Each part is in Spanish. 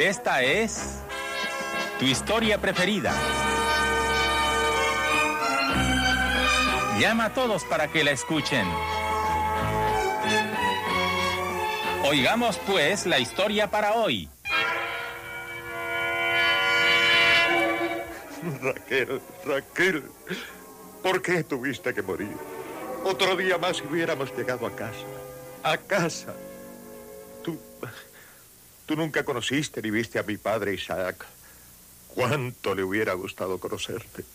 Esta es tu historia preferida. Llama a todos para que la escuchen. Oigamos pues la historia para hoy. Raquel, ¿por qué tuviste que morir? Otro día más y hubiéramos llegado a casa. A casa. Tú nunca conociste ni viste a mi padre Isaac. ¿Cuánto le hubiera gustado conocerte?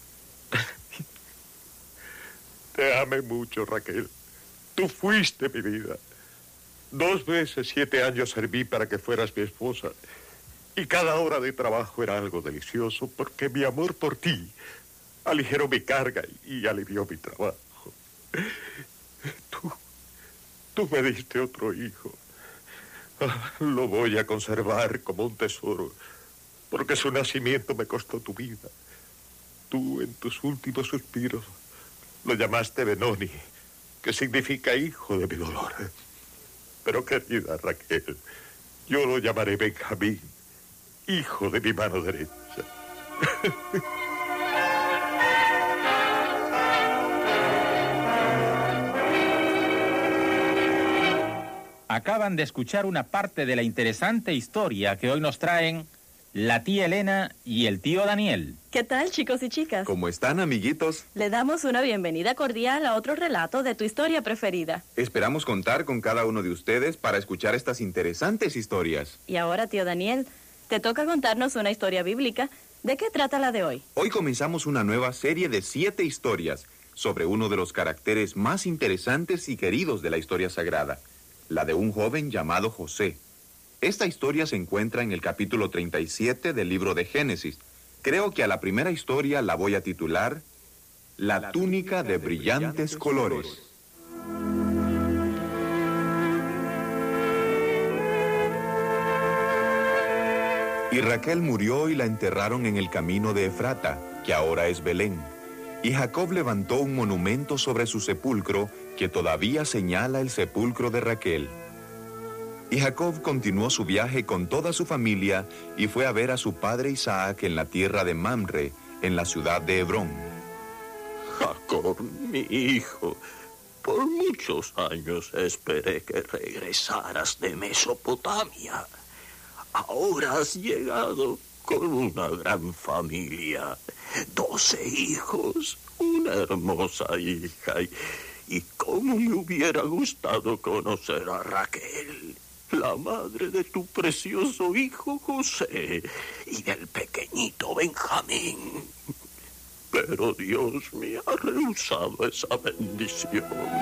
Te amé mucho, Raquel. Tú fuiste mi vida. 2 veces 7 años serví para que fueras mi esposa. Y cada hora de trabajo era algo delicioso porque mi amor por ti aligeró mi carga y alivió mi trabajo. Tú me diste otro hijo. Lo voy a conservar como un tesoro, porque su nacimiento me costó tu vida. Tú, en tus últimos suspiros, lo llamaste Benoni, que significa hijo de mi dolor. Pero, querida Raquel, yo lo llamaré Benjamín, hijo de mi mano derecha. Acaban de escuchar una parte de la interesante historia que hoy nos traen la tía Elena y el tío Daniel. ¿Qué tal, chicos y chicas? ¿Cómo están, amiguitos? Le damos una bienvenida cordial a otro relato de tu historia preferida. Esperamos contar con cada uno de ustedes para escuchar estas interesantes historias. Y ahora, tío Daniel, te toca contarnos una historia bíblica. ¿De qué trata la de hoy? Hoy comenzamos una nueva serie de 7 historias sobre uno de los caracteres más interesantes y queridos de la historia sagrada, la de un joven llamado José. Esta historia se encuentra en el capítulo 37 del libro de Génesis. Creo que a la primera historia la voy a titular La túnica de brillantes colores. Y Raquel murió y la enterraron en el camino de Efrata, que ahora es Belén. Y Jacob levantó un monumento sobre su sepulcro que todavía señala el sepulcro de Raquel. Y Jacob continuó su viaje con toda su familia y fue a ver a su padre Isaac en la tierra de Mamre, en la ciudad de Hebrón. Jacob, mi hijo, por muchos años esperé que regresaras de Mesopotamia. Ahora has llegado con una gran familia, 12 hijos, una hermosa hija, y cómo me hubiera gustado conocer a Raquel, la madre de tu precioso hijo José y del pequeñito Benjamín. Pero Dios me ha rehusado esa bendición.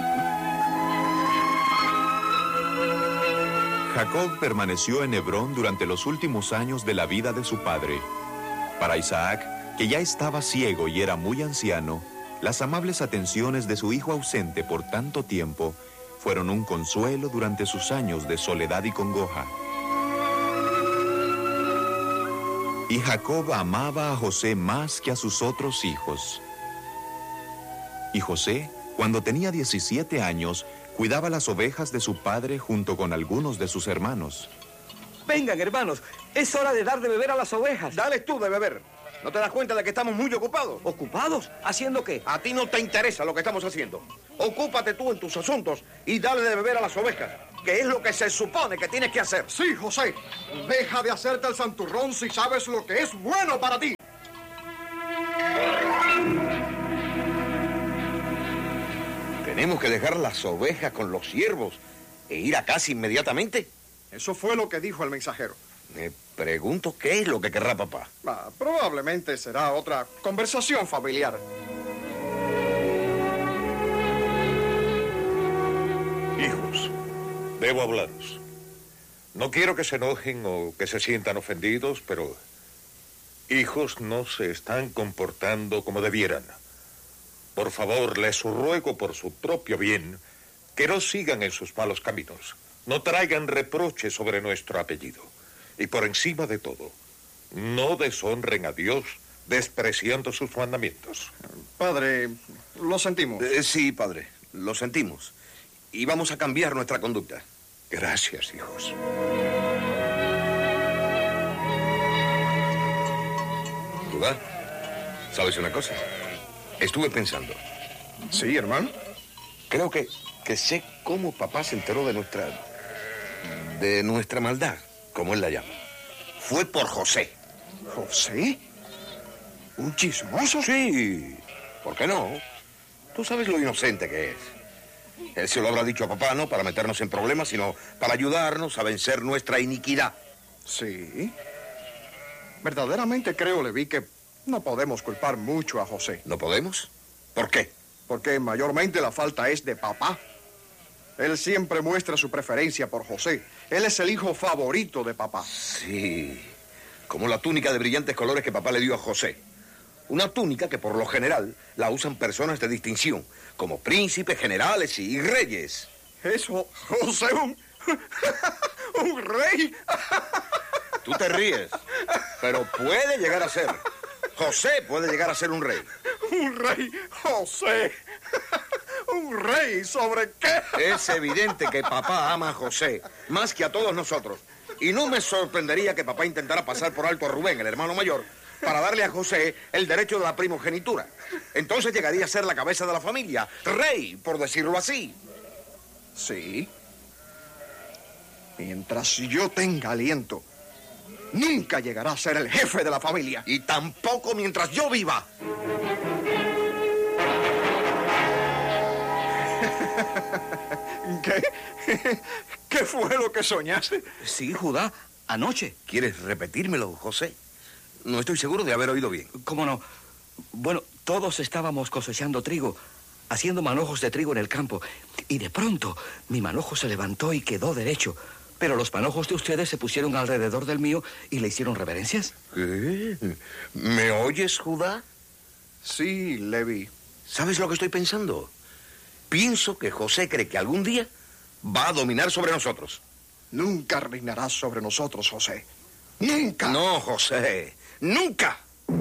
Jacob permaneció en Hebrón durante los últimos años de la vida de su padre. Para Isaac, que ya estaba ciego y era muy anciano, las amables atenciones de su hijo ausente por tanto tiempo fueron un consuelo durante sus años de soledad y congoja. Y Jacob amaba a José más que a sus otros hijos. Y José, cuando tenía 17 años, cuidaba las ovejas de su padre junto con algunos de sus hermanos. Vengan, hermanos, es hora de dar de beber a las ovejas. Dale tú de beber. ¿No te das cuenta de que estamos muy ocupados? ¿Ocupados? ¿Haciendo qué? A ti no te interesa lo que estamos haciendo. Ocúpate tú en tus asuntos y dale de beber a las ovejas, que es lo que se supone que tienes que hacer. Sí, José. Deja de hacerte el santurrón si sabes lo que es bueno para ti. ¿Tenemos que dejar las ovejas con los siervos e ir a casa inmediatamente? Eso fue lo que dijo el mensajero. Me pregunto qué es lo que querrá papá. Probablemente será otra conversación familiar. Hijos, debo hablaros. No quiero que se enojen o que se sientan ofendidos, pero hijos no se están comportando como debieran. Por favor, les ruego por su propio bien que no sigan en sus malos caminos. No traigan reproches sobre nuestro apellido. Y por encima de todo, no deshonren a Dios despreciando sus mandamientos. Padre, lo sentimos. Sí, padre, lo sentimos. Y vamos a cambiar nuestra conducta. Gracias, hijos. ¿Sabes una cosa? Estuve pensando. Sí, hermano. Creo que sé cómo papá se enteró de nuestra maldad, como él la llama. Fue por José. ¿José? ¿Un chismoso? Sí. ¿Por qué no? Tú sabes lo inocente que es. Él se lo habrá dicho a papá, no para meternos en problemas, sino para ayudarnos a vencer nuestra iniquidad. Sí. Verdaderamente creo, Leví, que no podemos culpar mucho a José. ¿No podemos? ¿Por qué? Porque mayormente la falta es de papá. Él siempre muestra su preferencia por José. Él es el hijo favorito de papá. Sí. Como la túnica de brillantes colores que papá le dio a José. Una túnica que por lo general la usan personas de distinción, como príncipes, generales y reyes. Eso, José, un rey. Tú te ríes, pero puede llegar a ser. José puede llegar a ser un rey. Un rey, José. ¿Un rey sobre qué? Es evidente que papá ama a José más que a todos nosotros. Y no me sorprendería que papá intentara pasar por alto a Rubén, el hermano mayor, para darle a José el derecho de la primogenitura. Entonces llegaría a ser la cabeza de la familia, rey, por decirlo así. Sí. Mientras yo tenga aliento, nunca llegará a ser el jefe de la familia. Y tampoco mientras yo viva. ¿Qué? ¿Qué fue lo que soñaste? Sí, Judá, anoche. ¿Quieres repetírmelo, José? No estoy seguro de haber oído bien. ¿Cómo no? Bueno, todos estábamos cosechando trigo, haciendo manojos de trigo en el campo, y de pronto mi manojo se levantó y quedó derecho, pero los manojos de ustedes se pusieron alrededor del mío y le hicieron reverencias. ¿Qué? ¿Me oyes, Judá? Sí, Leví. ¿Sabes lo que estoy pensando? Pienso que José cree que algún día va a dominar sobre nosotros. Nunca reinarás sobre nosotros, José. ¡Nunca! No, José. ¡Nunca!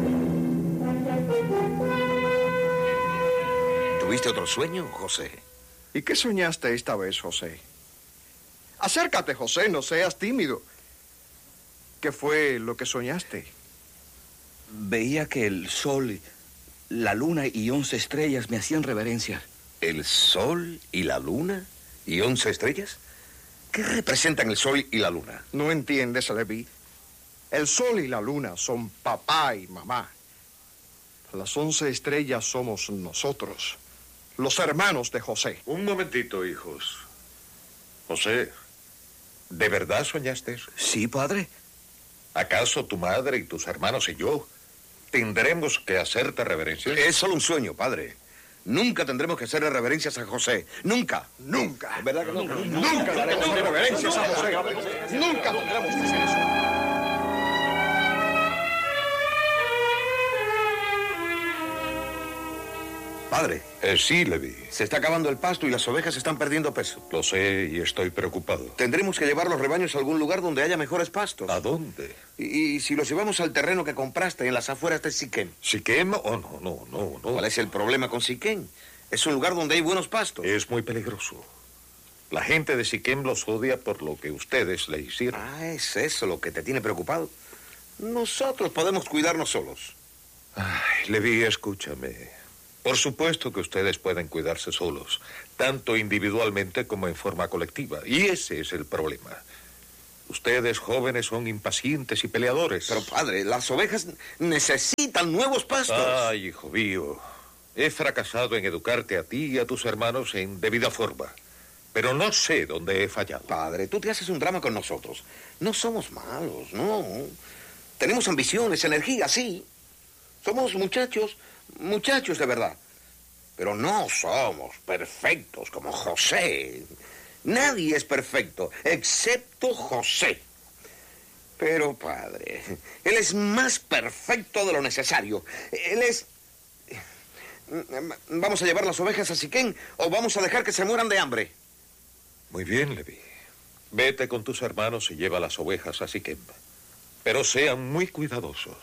¿Tuviste otro sueño, José? ¿Y qué soñaste esta vez, José? Acércate, José, no seas tímido. ¿Qué fue lo que soñaste? Veía que el sol, la luna y 11 estrellas me hacían reverencias. ¿El sol y la luna y 11 estrellas? ¿Qué representan el sol y la luna? No entiendes, Leví. El sol y la luna son papá y mamá. Las 11 estrellas somos nosotros, los hermanos de José. Un momentito, hijos. José, ¿de verdad soñaste eso? Sí, padre. ¿Acaso tu madre y tus hermanos y yo tendremos que hacerte reverencia? Es solo un sueño, padre. Nunca tendremos que hacerle reverencias a José. Nunca. Nunca. ¿Es verdad que nunca? Nunca daremos reverencias a José. Nunca tendremos que hacer eso. Padre, Sí, Leví. se está acabando el pasto y las ovejas están perdiendo peso. Lo sé y estoy preocupado. Tendremos que llevar los rebaños a algún lugar donde haya mejores pastos. ¿A dónde? Y si los llevamos al terreno que compraste en las afueras de Siquem. ¿Siquem? Oh, no. ¿Cuál es el problema con Siquem? Es un lugar donde hay buenos pastos. Es muy peligroso. La gente de Siquem los odia por lo que ustedes le hicieron. Ah, ¿es eso lo que te tiene preocupado? Nosotros podemos cuidarnos solos. Ay, Leví, escúchame. Por supuesto que ustedes pueden cuidarse solos, tanto individualmente como en forma colectiva. Y ese es el problema. Ustedes, jóvenes, son impacientes y peleadores. Pero, padre, las ovejas necesitan nuevos pastos. Ay, hijo mío. He fracasado en educarte a ti y a tus hermanos en debida forma. Pero no sé dónde he fallado. Padre, tú te haces un drama con nosotros. No somos malos, no. Tenemos ambiciones, energía, sí. Somos muchachos de verdad. Pero no somos perfectos como José. Nadie es perfecto, excepto José. Pero, padre, él es más perfecto de lo necesario. Él es... ¿Vamos a llevar las ovejas a Siquem o vamos a dejar que se mueran de hambre? Muy bien, Leví. Vete con tus hermanos y lleva las ovejas a Siquem. Pero sean muy cuidadosos.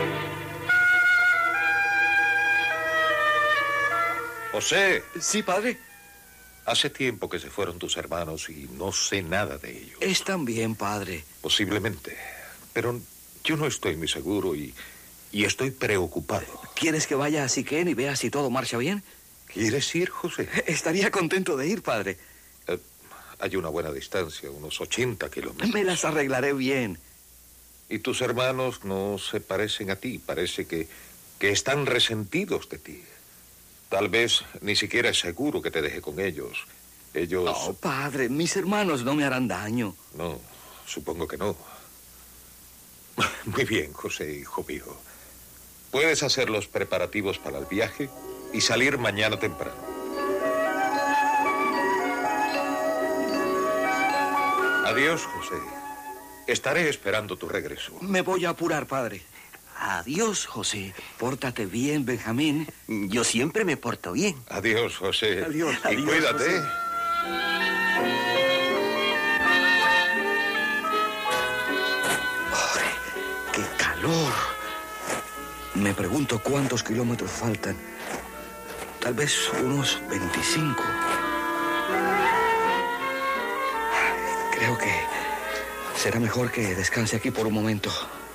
José. Sí, padre. Hace tiempo que se fueron tus hermanos y no sé nada de ellos. Están bien, padre. Posiblemente. Pero yo no estoy muy seguro y y estoy preocupado. ¿Quieres que vaya a Siquén y vea si todo marcha bien? ¿Quieres ir, José? Estaría contento de ir, padre. Hay una buena distancia, unos 80 kilómetros. Me las arreglaré bien. Y tus hermanos no se parecen a ti. Parece que están resentidos de ti. Tal vez ni siquiera es seguro que te deje con ellos. Ellos... No, padre, mis hermanos no me harán daño. No, supongo que no. Muy bien, José, hijo mío. Puedes hacer los preparativos para el viaje y salir mañana temprano. Adiós, José. Estaré esperando tu regreso. Me voy a apurar, padre. Adiós, José. Pórtate bien, Benjamín. Yo siempre me porto bien. Adiós, José. Adiós. Y Adiós, cuídate. José. ¡Ay, qué calor! Me pregunto cuántos kilómetros faltan. Tal vez unos 25. Creo que será mejor que descanse aquí por un momento.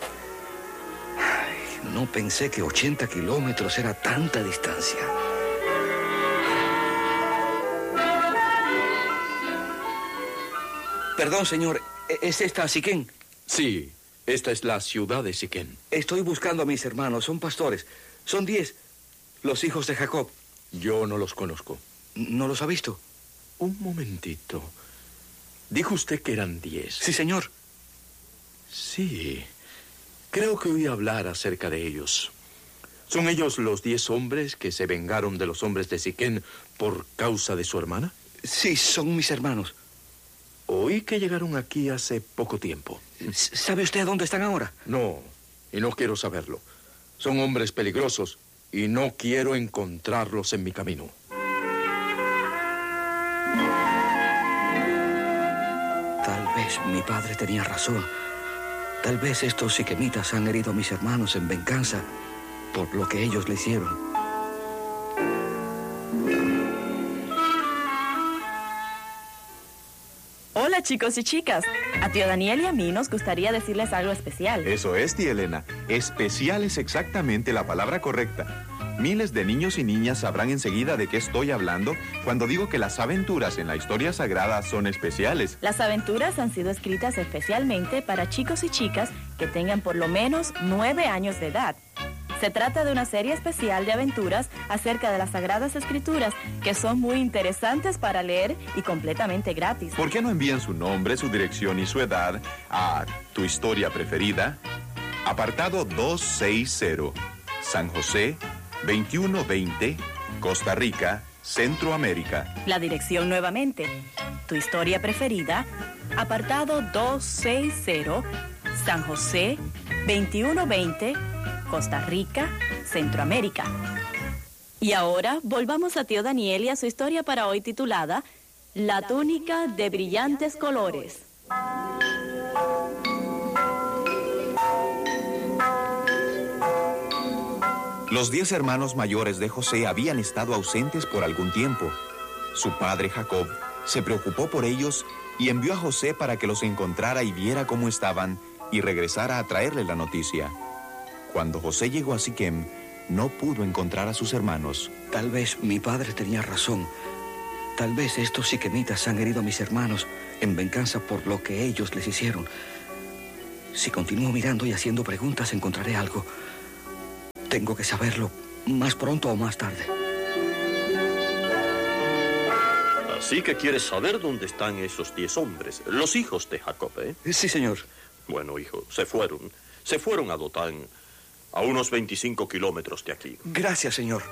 Ay, no pensé que 80 kilómetros era tanta distancia. Perdón, señor, ¿es esta Siquén? Sí, esta es la ciudad de Siquén. Estoy buscando a mis hermanos, son pastores. Son 10, los hijos de Jacob. Yo no los conozco. ¿No los ha visto? Un momentito. Dijo usted que eran 10. Sí, señor. Sí. Creo que oí hablar acerca de ellos. ¿Son ellos los 10 hombres que se vengaron de los hombres de Siquén por causa de su hermana? Sí, son mis hermanos. Oí que llegaron aquí hace poco tiempo. ¿Sabe usted dónde están ahora? No, y no quiero saberlo. Son hombres peligrosos y no quiero encontrarlos en mi camino. Tal vez mi padre tenía razón. Tal vez estos siquemitas han herido a mis hermanos en venganza por lo que ellos le hicieron. Hola, chicos y chicas. A tío Daniel y a mí nos gustaría decirles algo especial. Eso es, tía Elena. Especial es exactamente la palabra correcta. Miles de niños y niñas sabrán enseguida de qué estoy hablando cuando digo que las aventuras en la historia sagrada son especiales. Las aventuras han sido escritas especialmente para chicos y chicas que tengan por lo menos 9 años de edad. Se trata de una serie especial de aventuras acerca de las Sagradas Escrituras que son muy interesantes para leer y completamente gratis. ¿Por qué no envían su nombre, su dirección y su edad a Tu Historia Preferida? Apartado 260, San José, 2120, Costa Rica, Centroamérica. La dirección nuevamente. Tu Historia Preferida, apartado 260, San José, 2120, Costa Rica, Centroamérica. Y ahora volvamos a tío Daniel y a su historia para hoy titulada La túnica de brillantes colores. Los 10 hermanos mayores de José habían estado ausentes por algún tiempo. Su padre Jacob se preocupó por ellos y envió a José para que los encontrara y viera cómo estaban y regresara a traerle la noticia. Cuando José llegó a Siquem, no pudo encontrar a sus hermanos. Tal vez mi padre tenía razón. Tal vez estos siquemitas han herido a mis hermanos en venganza por lo que ellos les hicieron. Si continúo mirando y haciendo preguntas, encontraré algo. Tengo que saberlo más pronto o más tarde. Así que quieres saber dónde están esos 10 hombres, los hijos de Jacob, ¿eh? Sí, señor. Bueno, hijo, se fueron a Dotán, a unos 25 kilómetros de aquí. Gracias, señor.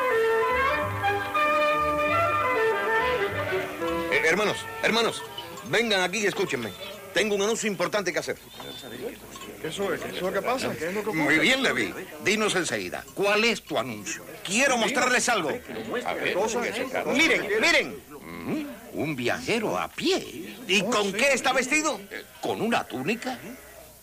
Hermanos, vengan aquí y escúchenme. Tengo un anuncio importante que hacer. ¿Qué es lo que pasa? ¿Qué es lo que ocurre? Muy bien, Levi. Dinos enseguida. ¿Cuál es tu anuncio? Quiero mostrarles algo. A ver, Miren. Un viajero a pie. ¿Y con qué está vestido? Con una túnica.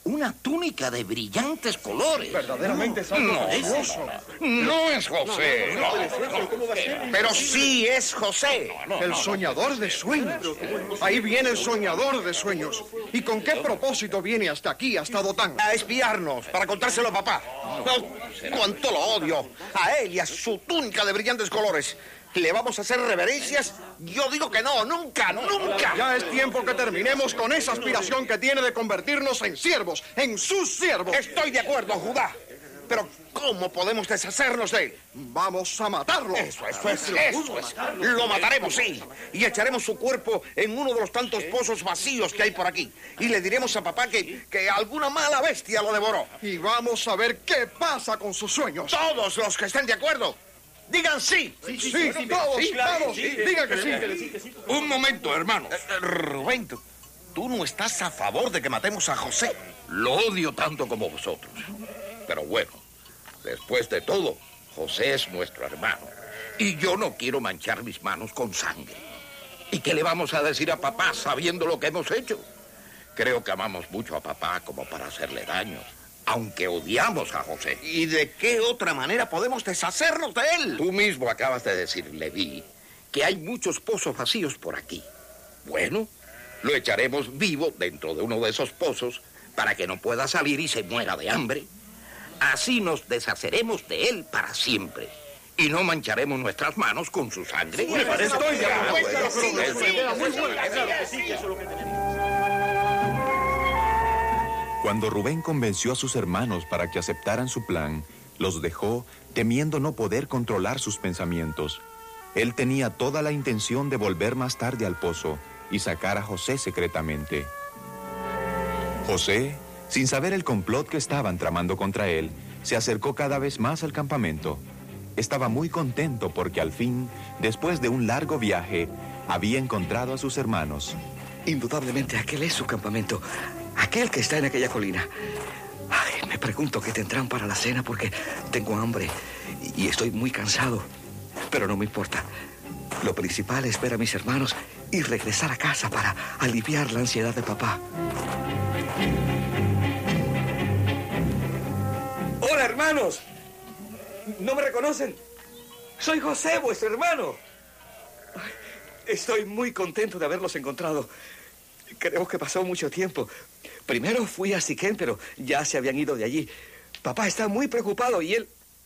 Una túnica de brillantes colores. Verdaderamente es algo fabuloso. No es José. Pero sí es José. El soñador de sueños. Ahí viene el soñador de sueños. ¿Y con qué propósito viene hasta aquí, hasta Dotán? A espiarnos, para contárselo a papá. Oh, cuánto lo odio. A él y a su túnica de brillantes colores. ¿Le vamos a hacer reverencias? Yo digo que no, nunca, nunca. Ya es tiempo que terminemos con esa aspiración que tiene de convertirnos en siervos, en sus siervos. Estoy de acuerdo, Judá. Pero ¿cómo podemos deshacernos de él? Vamos a matarlo. Eso es. Lo mataremos, sí. Y echaremos su cuerpo en uno de los tantos pozos vacíos que hay por aquí. Y le diremos a papá que alguna mala bestia lo devoró. Y vamos a ver qué pasa con sus sueños. Todos los que estén de acuerdo, digan sí. Sí, todos. Digan que sí. Un momento, hermanos. Rubén, tú no estás a favor de que matemos a José. Lo odio tanto como vosotros. Pero bueno, después de todo, José es nuestro hermano. Y yo no quiero manchar mis manos con sangre. ¿Y qué le vamos a decir a papá sabiendo lo que hemos hecho? Creo que amamos mucho a papá como para hacerle daño, aunque odiamos a José. ¿Y de qué otra manera podemos deshacernos de él? Tú mismo acabas de decir, Leví, que hay muchos pozos vacíos por aquí. Bueno, lo echaremos vivo dentro de uno de esos pozos para que no pueda salir y se muera de hambre. Así nos deshaceremos de él para siempre. Y no mancharemos nuestras manos con su sangre. Estoy de acuerdo. Cuando Rubén convenció a sus hermanos para que aceptaran su plan, los dejó temiendo no poder controlar sus pensamientos. Él tenía toda la intención de volver más tarde al pozo y sacar a José secretamente. José, sin saber el complot que estaban tramando contra él, se acercó cada vez más al campamento. Estaba muy contento porque al fin, después de un largo viaje, había encontrado a sus hermanos. Indudablemente aquel es su campamento, aquel que está en aquella colina. Ay, me pregunto qué tendrán para la cena porque tengo hambre y estoy muy cansado. Pero no me importa. Lo principal es ver a mis hermanos y regresar a casa para aliviar la ansiedad de papá. ¡Hola, hermanos! ¿No me reconocen? Soy José, vuestro hermano. Ay, estoy muy contento de haberlos encontrado. Creo que pasó mucho tiempo. Primero fui a Siquén, pero ya se habían ido de allí. Papá está muy preocupado y él...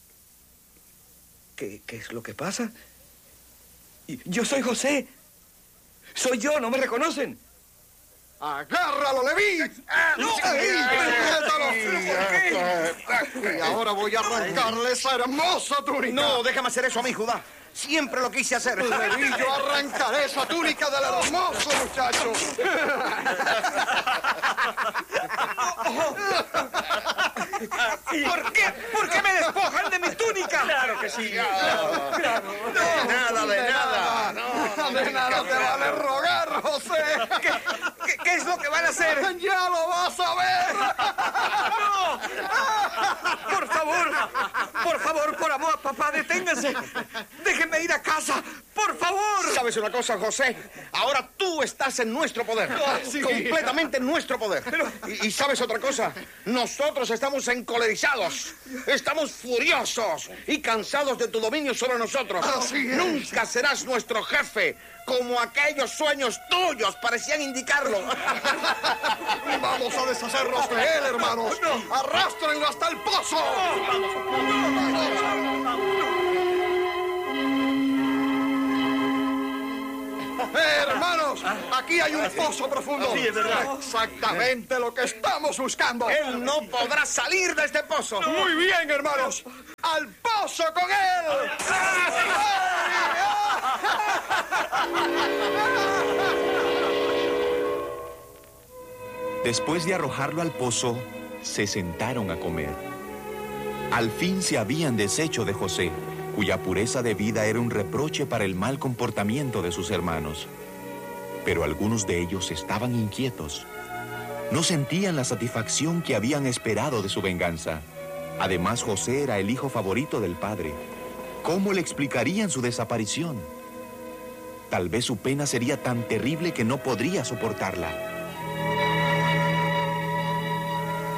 ¿Qué es lo que pasa? Yo soy José. Soy yo, ¿no me reconocen? ¡Agárralo, Leví! ¡No! Y ahora voy a arrancarle esa hermosa túnica. No, déjame hacer eso a mí, Judá. Siempre lo quise hacer. Leví, yo arrancaré esa túnica del hermoso muchacho. ¿Por qué? ¿Por qué me despojan de mi túnica? Claro que sí. Claro. De nada. De nada te vale rogar, José. ¿Qué es lo que van a hacer? ¡Ya lo vas a ver! ¡No! Por favor, por amor, papá, deténganse. Déjenme ir a casa, por favor. ¿Sabes una cosa, José? Ahora tú estás en nuestro poder. Sí. Completamente en nuestro poder. ¿Y sabes otra cosa? Nosotros estamos encolerizados. Estamos furiosos y cansados de tu dominio sobre nosotros. Así es. Nunca serás nuestro jefe, como aquellos sueños tuyos parecían indicarlo. Vamos a deshacernos de él, hermanos. ¡Arrástrenlo hasta el pozo! Hermanos, aquí hay un pozo profundo. Sí, es verdad. Exactamente lo que estamos buscando. Él no podrá salir de este pozo. Muy bien, hermanos. ¡Al pozo con él! Después de arrojarlo al pozo, se sentaron a comer. Al fin se habían deshecho de José, cuya pureza de vida era un reproche para el mal comportamiento de sus hermanos. Pero algunos de ellos estaban inquietos. No sentían la satisfacción que habían esperado de su venganza. Además, José era el hijo favorito del padre. ¿Cómo le explicarían su desaparición? Tal vez su pena sería tan terrible que no podría soportarla.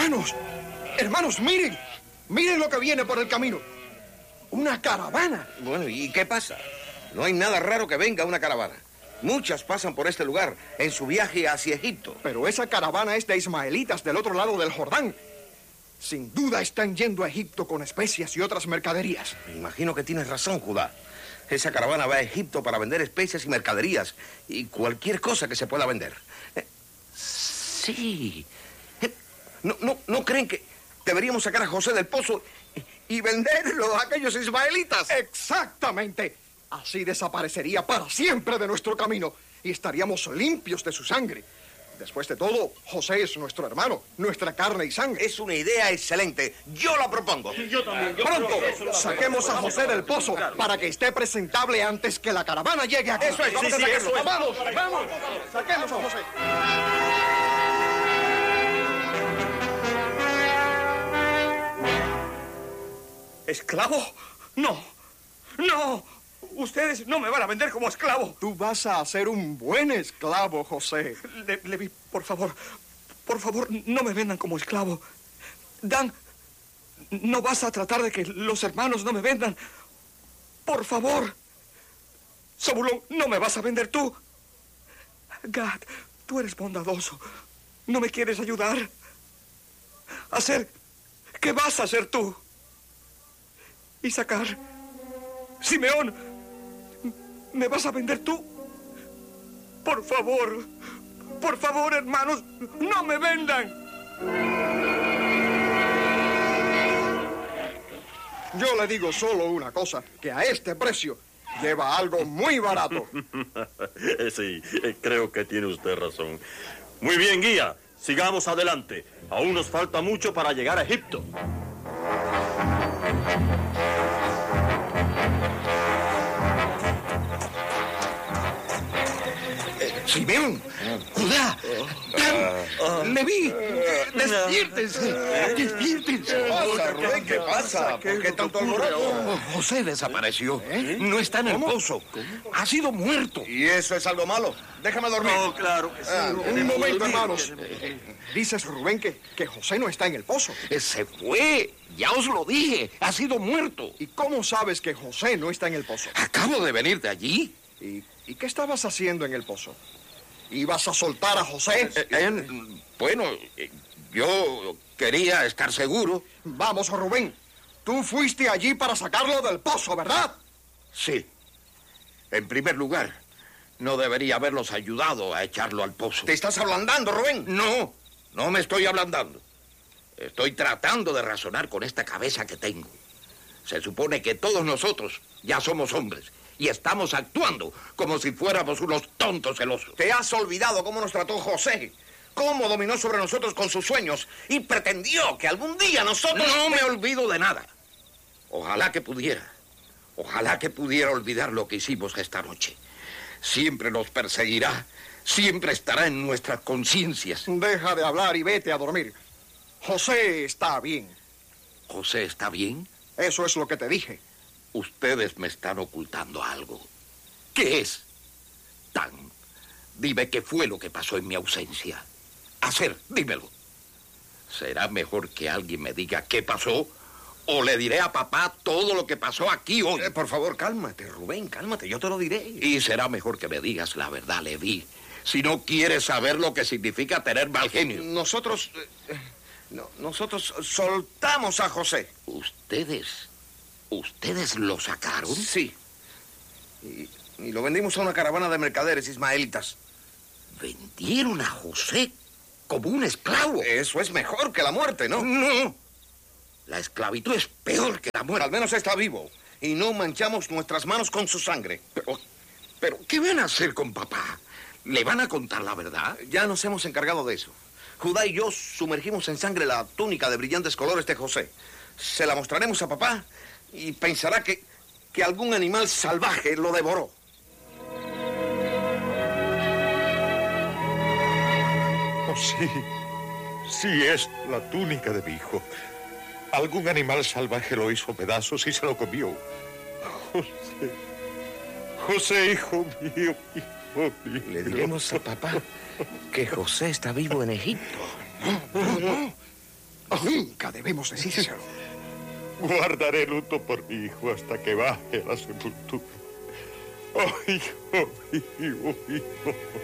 Hermanos, hermanos, miren. Miren lo que viene por el camino. Una caravana. Bueno, ¿y qué pasa? No hay nada raro que venga una caravana. Muchas pasan por este lugar en su viaje hacia Egipto. Pero esa caravana es de ismaelitas del otro lado del Jordán. Sin duda están yendo a Egipto con especias y otras mercaderías. Me imagino que tienes razón, Judá. Esa caravana va a Egipto para vender especias y mercaderías y cualquier cosa que se pueda vender. Sí. ¿No creen que deberíamos sacar a José del pozo y venderlo a aquellos ismaelitas? Exactamente. Así desaparecería para siempre de nuestro camino y estaríamos limpios de su sangre. Después de todo, José es nuestro hermano, nuestra carne y sangre. Es una idea excelente. Yo la propongo. Yo también. Pronto, saquemos a José del pozo para que esté presentable antes que la caravana llegue aquí. Eso es, vamos a sacarlo. Vamos, vamos. Saquemos a José. ¿Esclavo? No. No. Ustedes no me van a vender como esclavo. Tú vas a ser un buen esclavo, José. Levi, por favor, no me vendan como esclavo. Dan, no vas a tratar de que los hermanos no me vendan. Por favor. Zabulón, no me vas a vender tú. Gad, tú eres bondadoso. ¿No me quieres ayudar? ¿Qué vas a hacer tú? Isaacar, Simeón, ¿me vas a vender tú? Por favor, hermanos, no me vendan. Yo le digo solo una cosa, que a este precio lleva algo muy barato. Sí, creo que tiene usted razón. Muy bien, guía, sigamos adelante. Aún nos falta mucho para llegar a Egipto. Simeón, Judá, Dan, Leví, despiértense, despiértense. ¿Qué pasa, Rubén? ¿Qué pasa? ¿Por qué tanto alboroto? José desapareció. No está en el pozo. Ha sido muerto. ¿Y eso es algo malo? Déjame dormir. No, claro que sí. Un momento, hermanos. Dices, Rubén, que José no está en el pozo. Se fue. Ya os lo dije. Ha sido muerto. ¿Y cómo sabes que José no está en el pozo? Acabo de venir de allí. ¿Y qué estabas haciendo en el pozo? ¿Ibas a soltar a José? Bueno, yo quería estar seguro. Vamos, Rubén. Tú fuiste allí para sacarlo del pozo, ¿verdad? Sí. En primer lugar, no debería haberlos ayudado a echarlo al pozo. ¿Te estás ablandando, Rubén? No, no me estoy ablandando. Estoy tratando de razonar con esta cabeza que tengo. Se supone que todos nosotros ya somos hombres y estamos actuando como si fuéramos unos tontos celosos. Te has olvidado cómo nos trató José, cómo dominó sobre nosotros con sus sueños y pretendió que algún día nosotros... No me olvido de nada. Ojalá que pudiera olvidar lo que hicimos esta noche. Siempre nos perseguirá, siempre estará en nuestras conciencias. Deja de hablar y vete a dormir. José está bien. ¿José está bien? Eso es lo que te dije. Ustedes me están ocultando algo. ¿Qué es? Dan, dime qué fue lo que pasó en mi ausencia. Dímelo. Será mejor que alguien me diga qué pasó o le diré a papá todo lo que pasó aquí hoy. Por favor, cálmate, Rubén, cálmate, yo te lo diré. Y será mejor que me digas la verdad, Leví, si no quieres saber lo que significa tener mal genio. Nosotros soltamos a José. ¿Ustedes lo sacaron? Sí. Y lo vendimos a una caravana de mercaderes ismaelitas. ¿Vendieron a José como un esclavo? Eso es mejor que la muerte, ¿no? No. La esclavitud es peor que la muerte. Al menos está vivo. Y no manchamos nuestras manos con su sangre. Pero, ¿qué van a hacer con papá? ¿Le van a contar la verdad? Ya nos hemos encargado de eso. Judá y yo sumergimos en sangre la túnica de brillantes colores de José. Se la mostraremos a papá y pensará que algún animal salvaje lo devoró. Oh, sí. Sí es la túnica de mi hijo. Algún animal salvaje lo hizo pedazos y se lo comió. José. José, hijo mío, hijo mío. Le diremos a papá que José está vivo en Egipto. Nunca debemos decírselo. Guardaré luto por mi hijo hasta que baje a la sepultura. ¡Oh, hijo, hijo, hijo!